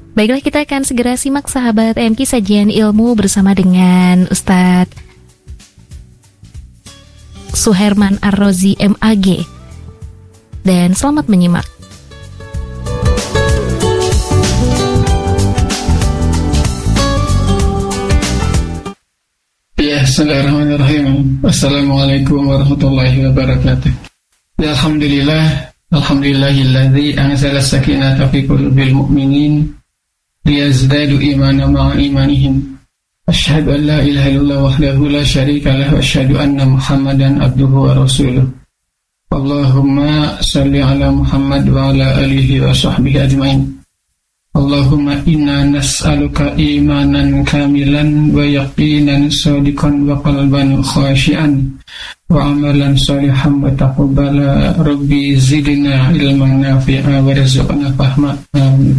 Baiklah, kita akan segera simak sahabat MK sajian ilmu bersama dengan Ustadz Suherman Ar-Rozi MAG. Dan selamat menyimak. Ya, bismillahirrahmanirrahim. Assalamualaikum warahmatullahi wabarakatuh. Ya, alhamdulillahilladzi anzala sakinata fi qulubil mu'minin liyazdadu imanan ma'a imanihim. Asyhadu an la ilaha illallah wahdahu la syarika lahu wa asyhadu anna Muhammadan abduhu wa rasuluh. Allahumma shalli ala Muhammad wa ala alihi wa sahbihi ajmain. Allahumma inna nas'aluka imanan kamilan wa yaqinan shadiqan wa qalban khashi'an wa amalan shalihan wa taqabbala rabbi zidna ilman nafi'a wa rizqna fahma. Amin.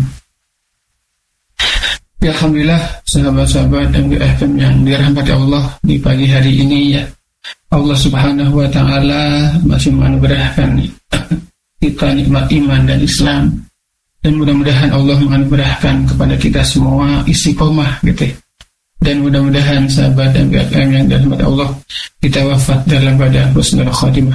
Ya, alhamdulillah sahabat-sahabat MGFM yang dirahmati Allah, di pagi hari ini ya Allah Subhanahu wa taala masih menganugerahkan kita nikmat iman dan Islam. Dan mudah-mudahan Allah menganugerahkan kepada kita semua istiqomah gitu. Dan mudah-mudahan sahabat MGFM yang dirahmati Allah, kita wafat dalam keadaan husnul khatimah.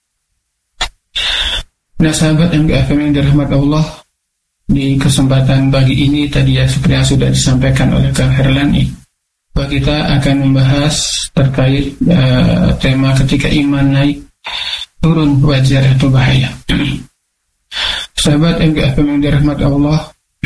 Nah, sahabat MGFM yang dirahmati Allah, di kesempatan pagi ini tadi ya seperti yang sudah disampaikan oleh Kang Herlani, bahwa kita akan membahas terkait tema ketika iman naik turun wajar atau bahaya. Sahabat MGFM yang dirahmati Allah,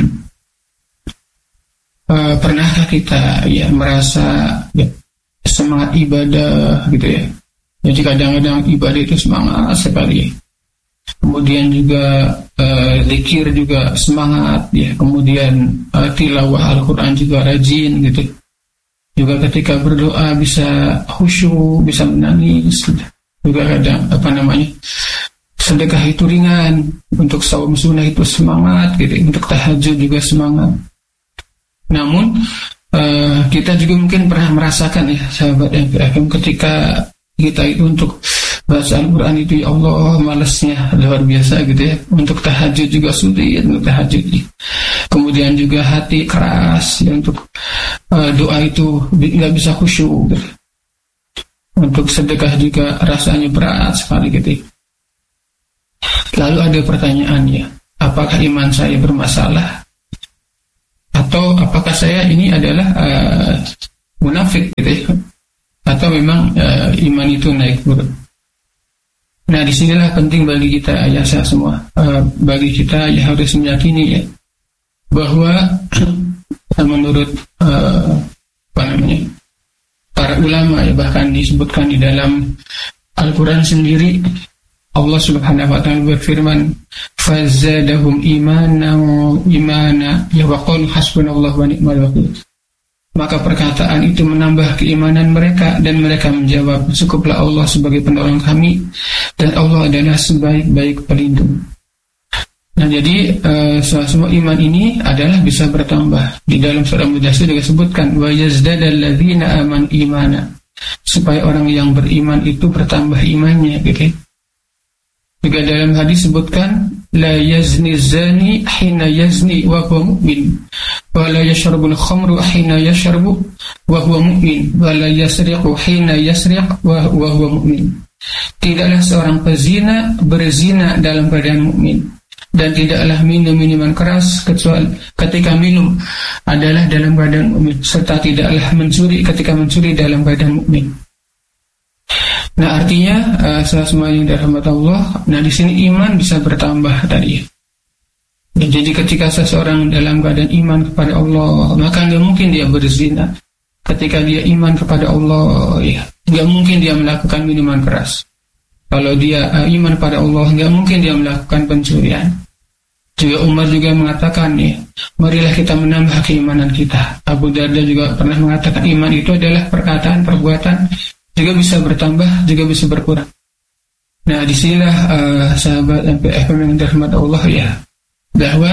pernahkah kita ya merasa ya, semangat ibadah gitu ya? Jadi kadang-kadang ibadah itu semangat sekali. Kemudian juga zikir juga semangat ya. Kemudian tilawah Al-Quran juga rajin gitu. Juga ketika berdoa bisa khusyuk, bisa menangis. Juga kadang sedekah itu ringan, untuk saum sunnah itu semangat gitu, untuk tahajud juga semangat. Namun kita juga mungkin pernah merasakan ya sahabat MGFM, ketika kita itu untuk baca Al-Quran itu ya Allah malesnya luar biasa gitu ya. Untuk tahajud juga sulit untuk tahajud. Kemudian juga hati keras ya, untuk doa itu nggak bisa khusyuk gitu. Untuk sedekah juga rasanya berat sekali gitu. Lalu ada pertanyaannya, apakah iman saya bermasalah? Atau apakah saya ini adalah munafik gitu ya? Atau memang iman itu naik turun? Nah, disinilah penting bagi kita ya semua, bagi kita ya harus meyakini ya bahwa menurut para ulama ya, bahkan disebutkan di dalam Al-Quran sendiri, Allah Subhanahu wa taala berfirman, "Fazadahum imana ya wa qalu hasbunallahu wa ni'mal wakil." Maka perkataan itu menambah keimanan mereka, dan mereka menjawab, cukuplah Allah sebagai penolong kami, dan Allah adalah sebaik-baik pelindung. Nah, jadi semua iman ini adalah bisa bertambah. Di dalam surah Mudaththir juga disebutkan, wa yazdadal ladzina amanu imana, supaya orang yang beriman itu bertambah imannya gitu. Juga dalam hadis sebutkan, la yazni zani hina yazni wa huwa mu'min, wa la yashrabul khamru hina yashrabu wa huwa mu'min, wa la yasriqu hina yasriq wa huwa mu'min. Tidaklah seorang pezina berzina dalam keadaan mukmin, dan tidaklah minum minuman keras kecuali ketika minum adalah dalam keadaan mukmin, serta tidaklah mencuri ketika mencuri dalam keadaan mukmin. Nah, artinya semua yang dirahmati Allah, nah di sini iman bisa bertambah tadi. Dan jadi ketika seseorang dalam keadaan iman kepada Allah, maka nggak mungkin dia berzina. Ketika dia iman kepada Allah, ya nggak mungkin dia melakukan minuman keras. Kalau dia iman kepada Allah, nggak mungkin dia melakukan pencurian. Juga Umar juga mengatakan, ya, marilah kita menambah keimanan kita. Abu Darda juga pernah mengatakan, iman itu adalah perkataan, perbuatan, juga bisa bertambah, juga bisa berkurang. Nah, disinilah sahabat MPFM yang dirahmati Allah ya, bahwa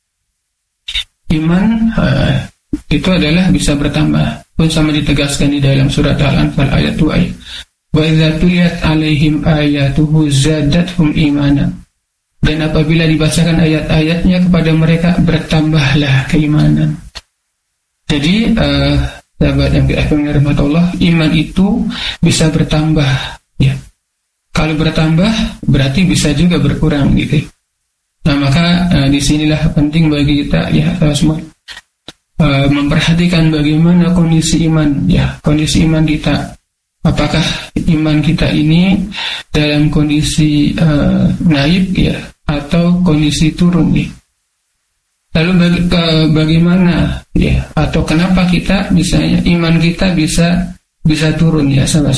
iman itu adalah bisa bertambah. Pun sama ditegaskan di dalam surat Al-Anfal ayat 2 ayat. Wa idza tuliyat alaihim ayatuhu zadatuhum imana Dan apabila dibacakan ayat-ayatnya kepada mereka, bertambahlah keimanan. Jadi sahabat yang dirahmati rahmatullah, iman itu bisa bertambah, ya. Kalau bertambah berarti bisa juga berkurang gitu. Nah, maka disinilah penting bagi kita, ya, semua memperhatikan bagaimana kondisi iman, ya, kondisi iman kita. Apakah iman kita ini dalam kondisi naik, ya, atau kondisi turun, ya. Lalu bagaimana, ya, atau kenapa kita misalnya iman kita bisa turun, ya, sahabat.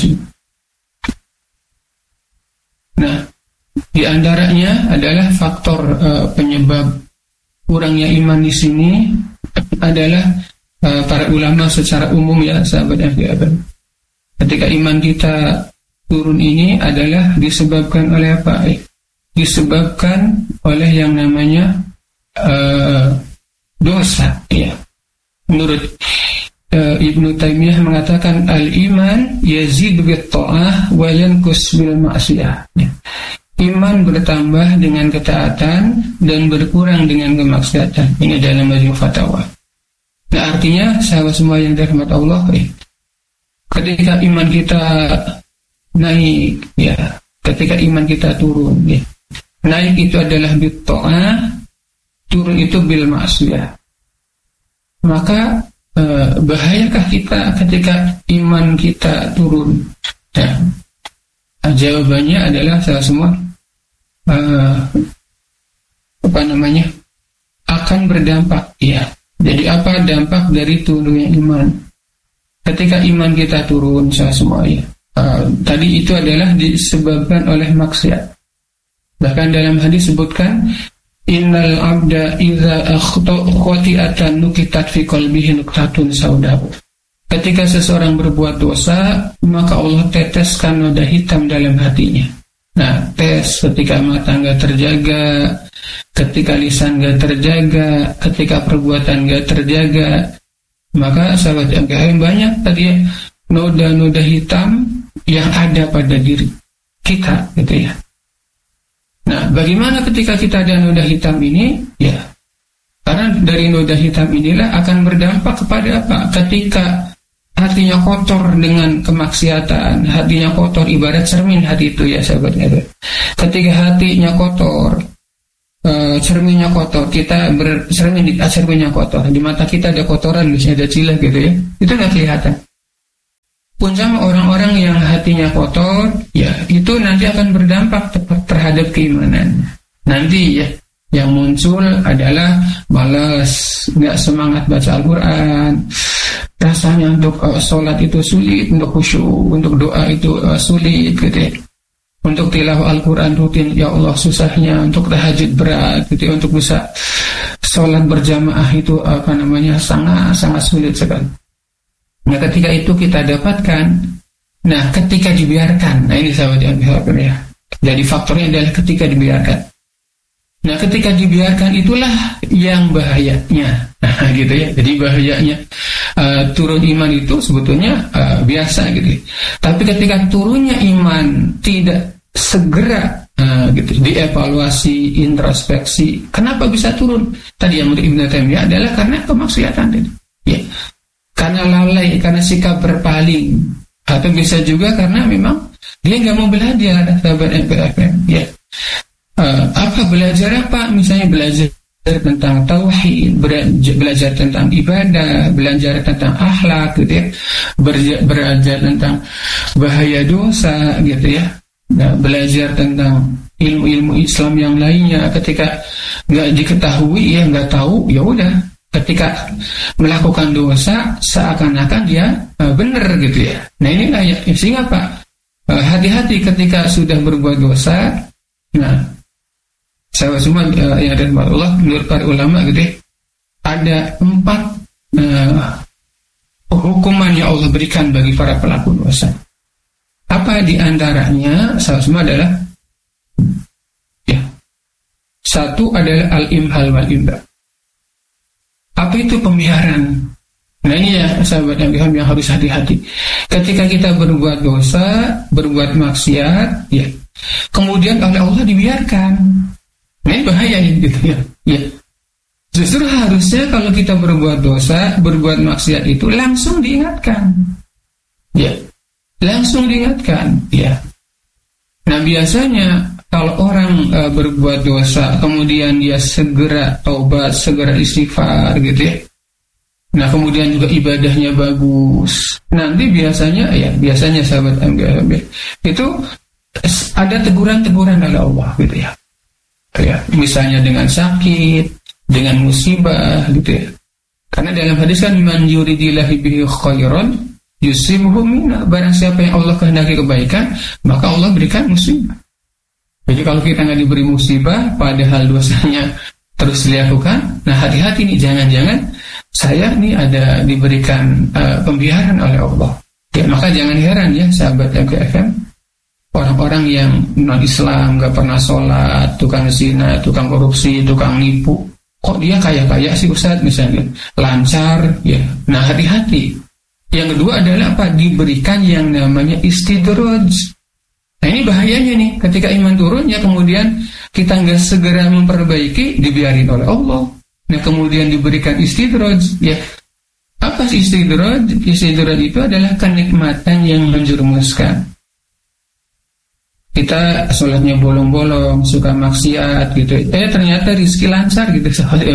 Nah, di antaranya adalah faktor penyebab kurangnya iman di sini adalah para ulama secara umum, ya, sahabat FGAB. Ketika iman kita turun ini adalah disebabkan oleh apa? Disebabkan oleh yang namanya dosa, ya. Menurut Ibnu Taimiyah mengatakan al-iman yazidu bit-tha'ah wa yanqus bil ma'siyah. Iman bertambah dengan ketaatan dan berkurang dengan kemaksiatan. Ini dalam Majmu' Fatawa. Nah, artinya sahabat semua yang dirahmati Allah, ketika iman kita naik, ya, ketika iman kita turun, ya. Naik itu adalah bit-tha'ah, turun itu bil ma'siyah. Maka bahayakah kita ketika iman kita turun? Nah, jawabannya adalah salah semua akan berdampak, ya. Jadi apa dampak dari turunnya iman? Ketika iman kita turun, salah semua, ya. Tadi itu adalah disebabkan oleh maksiat. Bahkan dalam hadis sebutkan, innal abda idza khati'atan nukitat fi qalbihi nuqtatun saudahu. Ketika seseorang berbuat dosa, maka Allah teteskan noda hitam dalam hatinya. Nah, tes ketika mata enggak terjaga, ketika lisan enggak terjaga, ketika perbuatan enggak terjaga, maka sahabat yang banyak tadi, ya, noda-noda hitam yang ada pada diri kita, gitu, ya. Nah, bagaimana ketika kita ada noda hitam ini? Ya, karena dari noda hitam inilah akan berdampak kepada apa? Ketika hatinya kotor dengan kemaksiatan, hatinya kotor, ibarat cermin hati itu, ya, sahabatnya. Ketika hatinya kotor, cerminnya kotor, kita cerminnya kotor, di mata kita ada kotoran, misalnya ada cilah, gitu, ya, itu nggak kelihatan. Pun sama orang-orang yang hatinya kotor, ya, itu nanti akan berdampak terhadap keimanan. Nanti, ya, yang muncul adalah malas, nggak semangat baca Al-Quran, rasanya untuk sholat itu sulit, untuk khusyuk, untuk doa itu sulit, gitu, ya. Untuk tilawah Al-Quran rutin, ya Allah susahnya, untuk tahajud berat, gitu, ya. Untuk bisa sholat berjamaah itu sangat sulit sekali. Nah, ketika itu kita dapatkan, nah, ketika dibiarkan, nah ini sahabat yang diharapkan, ya. Jadi faktornya adalah ketika dibiarkan. Nah, ketika dibiarkan itulah yang bahayanya. Nah, gitu, ya. Jadi bahayanya turun iman itu sebetulnya biasa, gitu. Tapi ketika turunnya iman tidak segera gitu, dievaluasi, introspeksi, kenapa bisa turun? Tadi yang menurut Ibnu Taimiyah adalah karena kemaksiatan tadi. Ya. Karena lalai, karena sikap berpaling, atau bisa juga karena memang dia nggak mau belajar, sahabat NPFM, ya. Apa belajar apa? Misalnya belajar tentang tauhid, belajar tentang ibadah, belajar tentang akhlak, gitu, ya. Belajar tentang bahaya dosa, gitu, ya. Nah, belajar tentang ilmu-ilmu Islam yang lainnya. Ketika nggak diketahui, ya nggak tahu, ya udah. Ketika melakukan dosa seakan-akan dia benar, gitu, ya. Nah, inilah ya, sehingga Pak, hati-hati ketika sudah berbuat dosa. Nah, saya semua yang ada di Allah, menurut para ulama, gitu, ya, ada 4 hukuman yang Allah berikan bagi para pelaku dosa. Apa di antaranya? Salah semua adalah, ya, satu adalah al-imhal wal-imba. Apa itu pembiaran? Nah, ini, ya, sahabat yang harus hati-hati. Ketika kita berbuat dosa, berbuat maksiat, ya, kemudian oleh Allah dibiarkan. Nah, ini bahaya gitu ya. Ya. Justru harusnya kalau kita berbuat dosa, berbuat maksiat itu langsung diingatkan. Ya. Langsung diingatkan, ya. Nah, biasanya kalau orang berbuat dosa, kemudian dia segera taubat, segera istighfar gitu ya. Nah, kemudian juga ibadahnya bagus. Nanti biasanya sahabat MGFB itu ada teguran-teguran oleh Allah gitu ya. Ya, misalnya dengan sakit, dengan musibah gitu ya. Karena dalam hadis kan man yuridillahi bihi khairan yusibhu minna, barang siapa yang Allah kehendaki kebaikan, maka Allah berikan musibah. Jadi kalau kita nggak diberi musibah padahal dosanya terus dilakukan, nah hati-hati nih, jangan-jangan saya nih ada diberikan pembiaran oleh Allah. Ya, maka jangan heran ya sahabat MGFM, orang-orang yang non-Islam, gak pernah sholat, tukang zina, tukang korupsi, tukang nipu, kok dia kaya-kaya sih Ustaz misalnya, lancar ya. Nah, hati-hati. Yang kedua adalah apa? Diberikan yang namanya istidraj. Nah, ini bahayanya nih, ketika iman turun ya kemudian kita nggak segera memperbaiki, dibiarin oleh Allah. Nah, kemudian diberikan istidraj ya. Apa sih istidraj? Istidraj itu adalah kenikmatan yang menjerumuskan. Kita sholatnya bolong-bolong, suka maksiat gitu. Ternyata rezeki lancar gitu.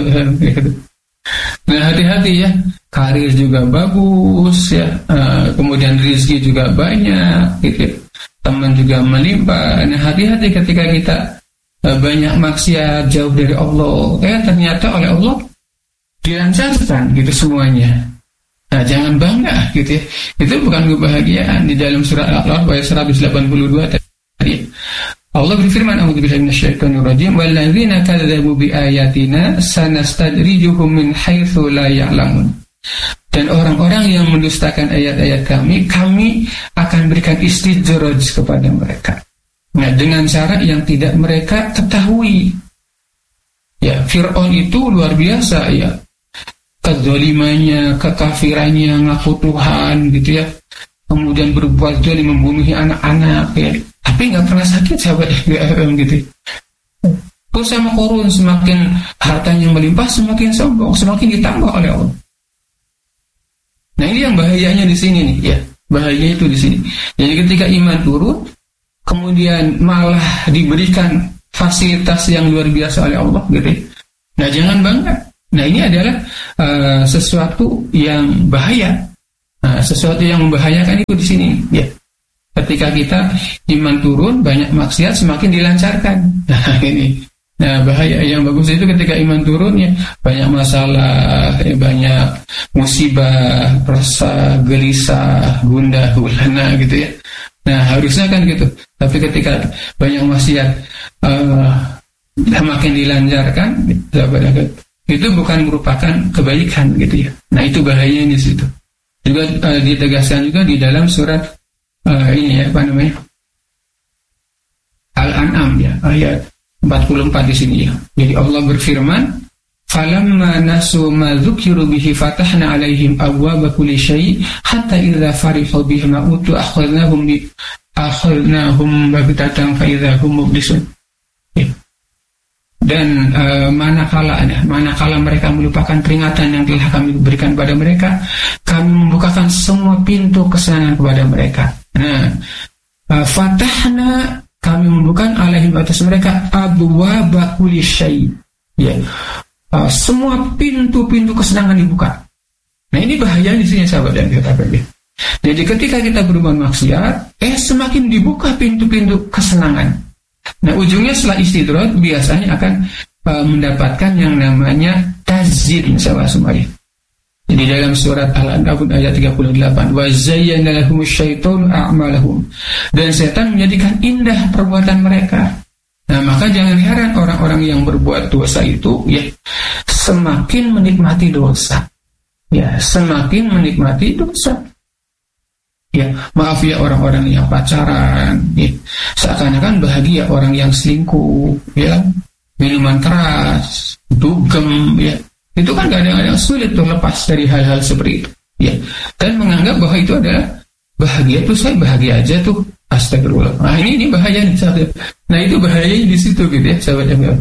Nah, hati-hati ya. Karir juga bagus ya. Kemudian rezeki juga banyak gitu. Teman juga melimpah. Nah, hati-hati ketika kita banyak maksiat, jauh dari Allah. Ternyata oleh Allah dilancarkan gitu semuanya. Nah, jangan bangga gitu ya. Itu bukan kebahagiaan. Di dalam surat Al-A'raf ayat 182 tadi Allah berfirman, a'udzubillahi minasyaitonir rajim, walladzina kadzdzabu biayatina sanastadrijuhum min haitsu la ya'lamun. Dan orang-orang yang mendustakan ayat-ayat kami akan berikan istidraj kepada mereka. Nah, dengan cara yang tidak mereka ketahui. Ya, Fir'aun itu luar biasa ya. Kezalimannya, kekafirannya, ngaku Tuhan gitu ya. Kemudian berbuat zalim, membunuh anak-anak ya. Tapi nggak pernah sakit sahabat gitu. Terus sama korun, semakin hartanya melimpah, semakin sombong, semakin ditambah oleh Allah. Nah, ini yang bahayanya di sini nih ya. Bahayanya itu di sini. Jadi ketika iman turun, kemudian malah diberikan fasilitas yang luar biasa oleh Allah gitu. Nah, jangan bangga. Nah, ini adalah sesuatu yang bahaya. Nah, sesuatu yang membahayakan itu di sini ya. Ketika kita iman turun, banyak maksiat semakin dilancarkan. Nah, ini. Nah, bahaya yang bagus itu ketika iman turun ya, banyak masalah, ya, banyak musibah, rasa gelisah, gundah gulana gitu ya. Nah, harusnya kan gitu. Tapi ketika banyak maksiat makin dilancarkan, itu bukan merupakan kebaikan gitu ya. Nah, itu bahayanya di situ. Juga ditegaskan juga di dalam surat ini ya, apa namanya? Al-An'am ya, ayat 44 di sini ya. Jadi Allah berfirman, "Falamma nasu ma dzukiru bihi fatahna 'alaihim abwaaba kulli syai' hatta idza farihu bima utu akhadnahum baghtatan fa idza hum mublisun." Dan manakala mereka melupakan peringatan yang telah kami berikan kepada mereka, kami membukakan semua pintu kesenangan kepada mereka. Nah, fatahna, kami membukakan alaihim atas mereka abwaaba kulli syai'. Ya. Semua pintu-pintu kesenangan dibuka. Nah, ini bahaya di sini sahabat dan sahabat. Jadi ketika kita berbuat maksiat, semakin dibuka pintu-pintu kesenangan. Nah, ujungnya setelah istidraj biasanya akan mendapatkan yang namanya tazyin sahabat semuanya. Jadi dalam surat Al-Ankabut ayat 38, wa zayyana lahumus syaitanu a'malahum, dan setan menjadikan indah perbuatan mereka. Nah, maka jangan heran orang-orang yang berbuat dosa itu ya semakin menikmati dosa. Ya, semakin menikmati dosa. Ya, maaf ya orang-orang yang pacaran, ya, seakan-akan bahagia. Orang yang selingkuh, ya, minuman keras, dugem, ya, itu kan kadang-kadang sulit tuh lepas dari hal-hal seperti itu. Ya, dan menganggap bahwa itu adalah bahagia tuh, saya bahagia aja tuh, astagfirullah. Nah, ini bahaya nih sahabat. Nah, itu bahayanya di situ gitu ya sahabat.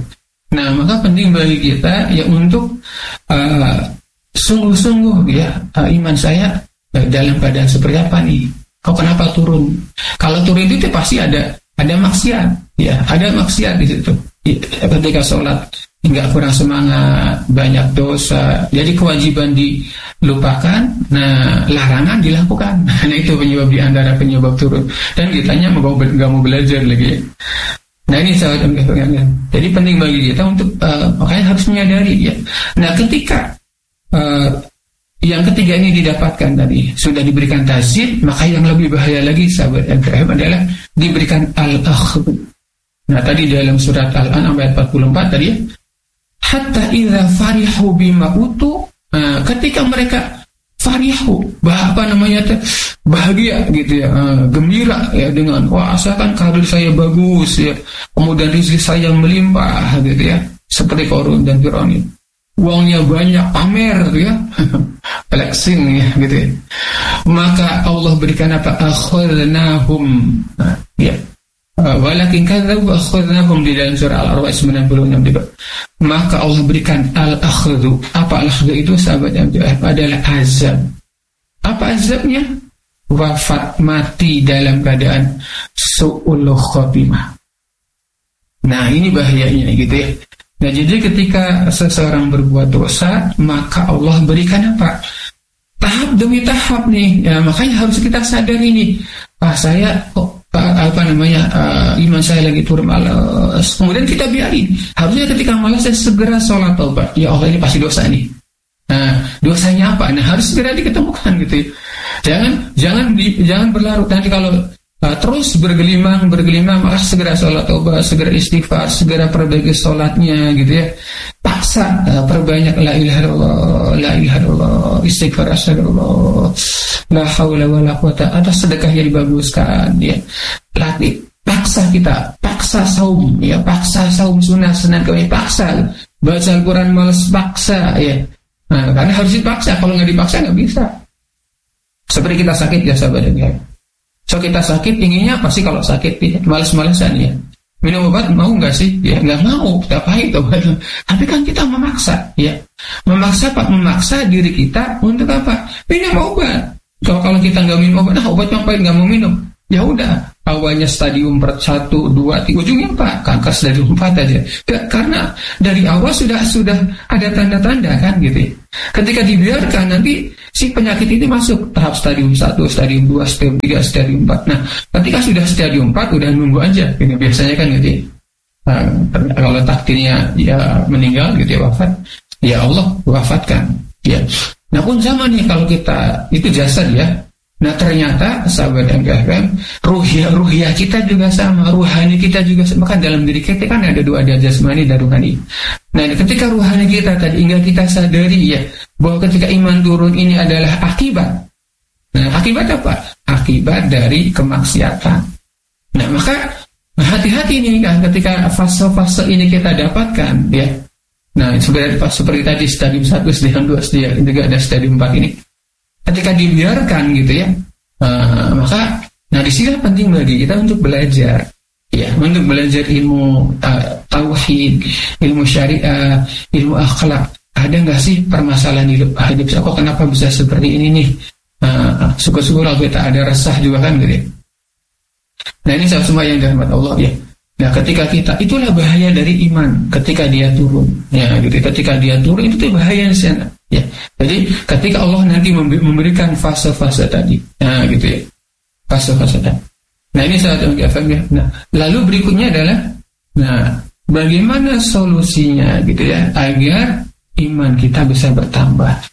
Nah, maka penting bagi kita ya untuk sungguh-sungguh ya, iman saya dalam keadaan seperti apa nih? Kenapa turun? Kalau turun itu pasti ada maksiat, ya, ada maksiat di situ. Ketika sholat nggak kurang semangat, banyak dosa, jadi kewajiban dilupakan, nah larangan dilakukan. Nah itu penyebab di antara penyebab turun. Dan kitanya nggak mau belajar lagi. Nah ini sahabat, jadi penting bagi kita untuk makanya harus menyadari ya. Nah ketika yang ketiga ini didapatkan tadi, sudah diberikan tazkir, maka yang lebih bahaya lagi sahabat MKM adalah diberikan al-akhd. Nah tadi dalam surat Al-An'am ayat 44 tadi ya, hatta idza farihu bima utu, ketika mereka farihu, bahagia gitu ya, gembira ya dengan asalkan karir saya bagus ya, kemudian rezeki saya melimpah gitu ya, seperti Qarun dan Firaun, uangnya banyak, pamer gitu ya, flexing ya gitu ya, maka Allah berikan apa? Akhadnahum, ya, walakin kadzabu akhadnahum di dalam surah Al-A'raf 96 juga. Maka Allah berikan al-akhdu. Apa al-akhdu itu sahabat yang adalah azab. Apa azabnya? Wafat, mati dalam keadaan su'ul khotimah. Nah ini bahayanya gitu ya. Nah jadi ketika seseorang berbuat dosa, maka Allah berikan apa? Tahap demi tahap nih ya, makanya harus kita sadari nih, saya iman saya lagi turun, malas, kemudian kita biarin. Harusnya ketika malas saya segera sholat taubat, ya Allah ini pasti dosa nih. Nah dosanya apa? Nah harus segera diketemukan gitu ya. Jangan berlarut nanti kalau terus bergelimang maka segera sholat taubat, segera istighfar, segera perbaiki sholatnya gitu ya. Paksa perbanyak la ilaha illallah, istighfar, astagfirullah, la haula wala quwata, atas sedekah yang dibaguskan ya. Latih, paksa saum ya, paksa saum sunnah Senin Kamis, paksa baca Al-Quran malas, paksa ya. Nah, karena harus dipaksa, kalau nggak dipaksa nggak bisa. Seperti kita sakit ya sahabat ya. So kita sakit, inginnya pasti kalau sakit ya, malas-malasan ya. Minum obat mau nggak sih? Ya nggak mau, tidak pahit obat. Tapi kan kita memaksa, ya. Memaksa diri kita untuk apa? Minum obat. Kalau kita nggak minum obat, obat yang pahit nggak mau minum. Ya udah, awalnya stadium 1, 2, 3, ujungnya apa? Kanker stadium 4 aja. Karena dari awal sudah ada tanda-tanda kan gitu. Ketika dibiarkan nanti si penyakit ini masuk tahap stadium 1, stadium 2, stadium 3, stadium 4. Nah, ketika sudah stadium 4 udah nunggu aja. Ini biasanya kan gitu. Kalau takdirnya ya meninggal gitu ya, wafat, ya Allah wafatkan. Ya. Nah pun sama nih kalau kita itu jasad ya. Nah ternyata sahabat MKFM, ruhiyah kita juga sama, ruhani kita juga sama. Kan dalam diri kita kan ada dua, ada jasmani dan ruhani. Nah ketika ruhani kita tadi hingga kita sadari ya bahwa ketika iman turun ini adalah akibat. Nah akibat apa? Akibat dari kemaksiatan. Nah maka hati-hati nih kan ketika fase-fase ini kita dapatkan ya. Nah seperti tadi stadium 1, stadium 2, stadium juga ada stadium 4 ini. Ketika dibiarkan gitu ya, maka di sini penting bagi kita untuk belajar, ya, untuk belajar ilmu tauhid, ilmu syariah, ilmu akhlak. Ada nggak sih permasalahan hidup saya kok kenapa bisa seperti ini nih? Syukur-syukur kalau kita ada resah juga kan gitu ya. Nah ini semua yang dirahmati Allah ya. Nah ketika kita, itulah bahaya dari iman ketika dia turun, ya gitu. Ketika dia turun itu tuh bahaya di sana. Ya, jadi ketika Allah nanti memberikan fase-fase tadi, nah gitu ya, fase-fase tadi. Nah ini saat yang ya. Nah, lalu berikutnya adalah, bagaimana solusinya gitu ya, agar iman kita bisa bertambah.